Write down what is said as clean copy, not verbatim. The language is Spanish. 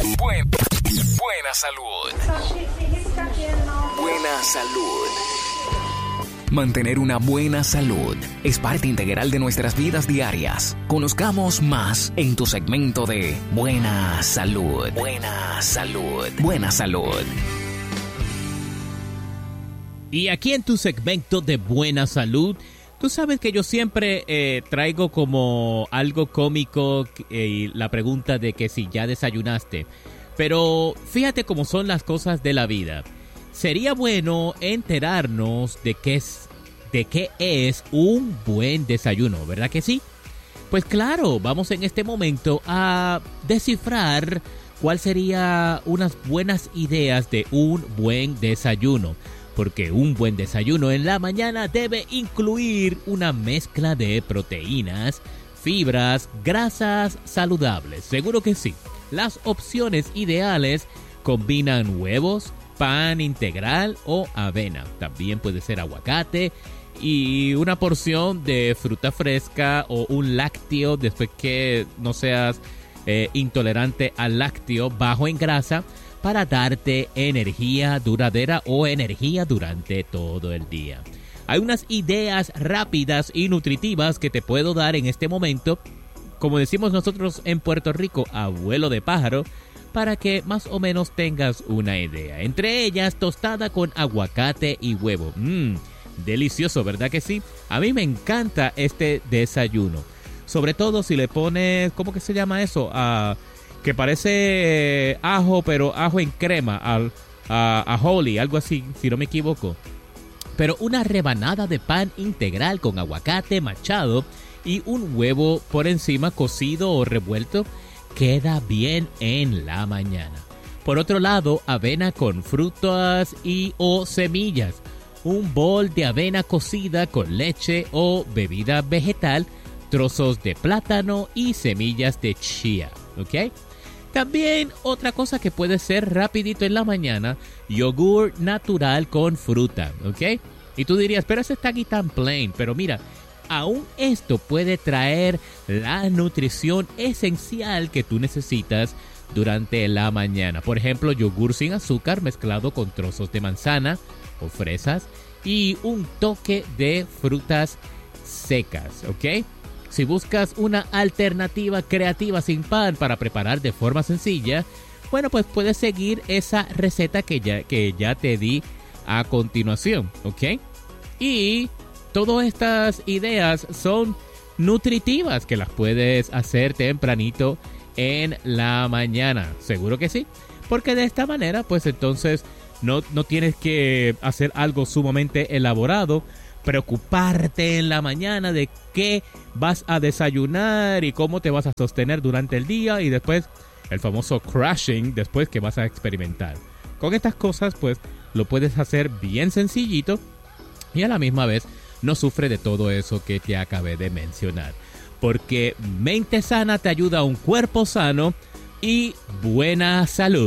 Buena salud. Buena salud. Mantener una buena salud es parte integral de nuestras vidas diarias. Conozcamos más en tu segmento de Buena Salud. Buena Salud. Buena Salud. Y aquí en tu segmento de Buena Salud, tú sabes que yo siempre traigo como algo cómico la pregunta de que si ya desayunaste. Pero fíjate cómo son las cosas de la vida. Sería bueno enterarnos de qué es un buen desayuno, ¿verdad que sí? Pues claro, vamos en este momento a descifrar cuál sería unas buenas ideas de un buen desayuno. Porque un buen desayuno en la mañana debe incluir una mezcla de proteínas, fibras, grasas saludables. Seguro que sí. Las opciones ideales combinan huevos, pan integral o avena. También puede ser aguacate y una porción de fruta fresca o un lácteo después que no seas intolerante al lácteo, bajo en grasa, para darte energía duradera o energía durante todo el día. Hay unas ideas rápidas y nutritivas que te puedo dar en este momento, como decimos nosotros en Puerto Rico, a vuelo de pájaro, para que más o menos tengas una idea. Entre ellas, tostada con aguacate y huevo. Delicioso, ¿verdad que sí? A mí me encanta este desayuno. Sobre todo si le pones, ¿cómo que se llama eso? Que parece ajo, pero ajo en crema, a Holy, algo así, si no me equivoco. Pero una rebanada de pan integral con aguacate machado y un huevo por encima cocido o revuelto queda bien en la mañana. Por otro lado, avena con frutas o semillas. Un bol de avena cocida con leche o bebida vegetal, trozos de plátano y semillas de chía, ¿ok? También otra cosa que puede ser rapidito en la mañana, yogur natural con fruta, ¿ok? Y tú dirías, pero ese está aquí tan plain. Pero mira, aún esto puede traer la nutrición esencial que tú necesitas durante la mañana. Por ejemplo, yogur sin azúcar mezclado con trozos de manzana o fresas y un toque de frutas secas, ¿ok? Si buscas una alternativa creativa sin pan para preparar de forma sencilla, bueno, pues puedes seguir esa receta que ya te di a continuación, ¿ok? Y todas estas ideas son nutritivas que las puedes hacer tempranito en la mañana. Seguro que sí, porque de esta manera, pues entonces no tienes que hacer algo sumamente elaborado, preocuparte en la mañana de qué vas a desayunar y cómo te vas a sostener durante el día y después el famoso crashing después que vas a experimentar. Con estas cosas pues lo puedes hacer bien sencillito y a la misma vez no sufre de todo eso que te acabé de mencionar. Porque mente sana te ayuda a un cuerpo sano y buena salud.